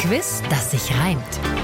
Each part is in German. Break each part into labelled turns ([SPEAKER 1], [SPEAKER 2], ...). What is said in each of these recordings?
[SPEAKER 1] Quiz, das sich reimt.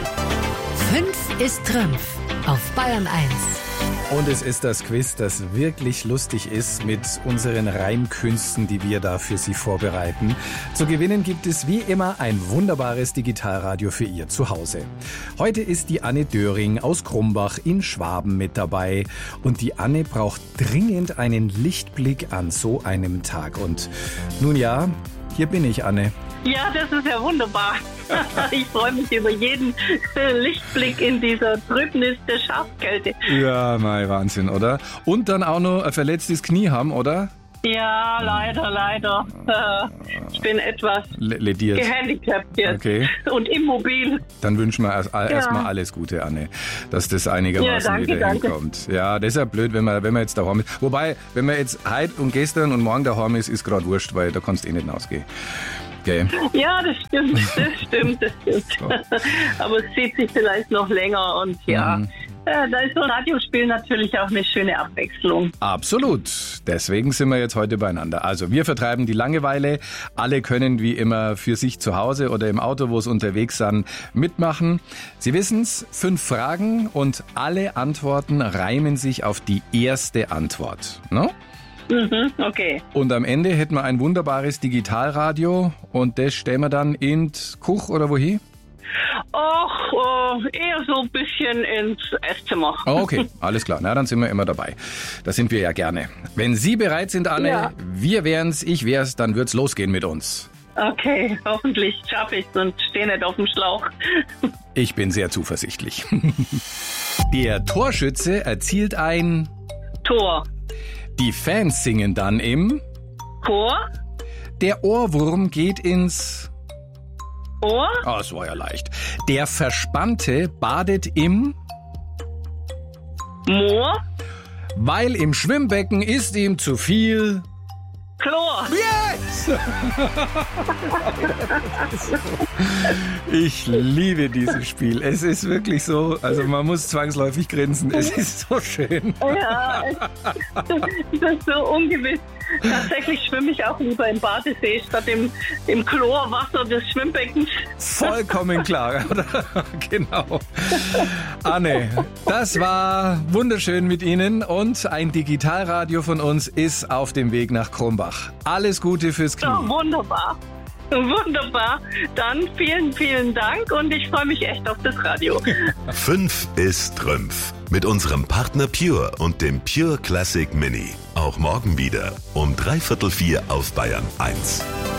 [SPEAKER 1] 5 ist Trümpf auf Bayern 1.
[SPEAKER 2] Und es ist das Quiz, das wirklich lustig ist mit unseren Reimkünsten, die wir da für Sie vorbereiten. Zu gewinnen gibt es wie immer ein wunderbares Digitalradio für Ihr Zuhause. Heute ist die Anne Döring aus Krumbach in Schwaben mit dabei. Und die Anne braucht dringend einen Lichtblick an so einem Tag. Und nun ja, hier bin ich, Anne.
[SPEAKER 3] Ja, das ist ja wunderbar. Ich freue mich über jeden Lichtblick in dieser Trübnis der Schafskälte.
[SPEAKER 2] Ja, mein Wahnsinn, oder? Und dann auch noch ein verletztes Knie haben, oder?
[SPEAKER 3] Ja, leider. Ich bin etwas
[SPEAKER 2] lediert.
[SPEAKER 3] gehandicapt jetzt
[SPEAKER 2] und
[SPEAKER 3] immobil.
[SPEAKER 2] Dann wünschen wir erstmal alles Gute, Anne, dass das einigermaßen wieder hinkommt. Ja, das ist ja blöd, wenn man jetzt daheim ist. Wobei, wenn man jetzt heute und gestern und morgen daheim ist gerade wurscht, weil da kannst du nicht rausgehen. Okay.
[SPEAKER 3] Ja, das stimmt. So. Aber es zieht sich vielleicht noch länger und da ist so ein Radiospiel natürlich auch eine schöne Abwechslung.
[SPEAKER 2] Absolut. Deswegen sind wir jetzt heute beieinander. Also wir vertreiben die Langeweile. Alle können wie immer für sich zu Hause oder im Auto, wo sie unterwegs sind, mitmachen. Sie wissen's, 5 Fragen und alle Antworten reimen sich auf die erste Antwort. No?
[SPEAKER 3] Okay.
[SPEAKER 2] Und am Ende hätten wir ein wunderbares Digitalradio und das stellen wir dann in die Küche oder wohin?
[SPEAKER 3] Ach, eher so ein bisschen ins Esszimmer.
[SPEAKER 2] Okay, alles klar. Na, dann sind wir immer dabei. Das sind wir ja gerne. Wenn Sie bereit sind, Anne, wir wären's, ich wär's, dann wird's losgehen mit uns.
[SPEAKER 3] Okay, hoffentlich schaffe ich's und stehe nicht auf dem Schlauch.
[SPEAKER 2] Ich bin sehr zuversichtlich. Der Torschütze erzielt ein
[SPEAKER 3] Tor.
[SPEAKER 2] Die Fans singen dann im
[SPEAKER 3] Chor.
[SPEAKER 2] Der Ohrwurm geht ins
[SPEAKER 3] Ohr.
[SPEAKER 2] Oh, das war ja leicht. Der Verspannte badet im
[SPEAKER 3] Moor.
[SPEAKER 2] Weil im Schwimmbecken ist ihm zu viel
[SPEAKER 3] Chlor.
[SPEAKER 2] Yes! Ich liebe dieses Spiel. Es ist wirklich so, also man muss zwangsläufig grinsen. Es ist so schön.
[SPEAKER 3] Ja, das ist so ungewiss. Tatsächlich schwimme ich auch lieber im Badesee statt im Chlorwasser des Schwimmbeckens.
[SPEAKER 2] Vollkommen klar, oder? Genau. Anne, das war wunderschön mit Ihnen und ein Digitalradio von uns ist auf dem Weg nach Krumbach. Alles Gute fürs Knie.
[SPEAKER 3] Ja, wunderbar. Dann vielen, vielen Dank und ich freue mich echt auf das Radio.
[SPEAKER 4] 5 ist Trümpf. Mit unserem Partner Pure und dem Pure Classic Mini. Auch morgen wieder um 3/4 auf Bayern 1.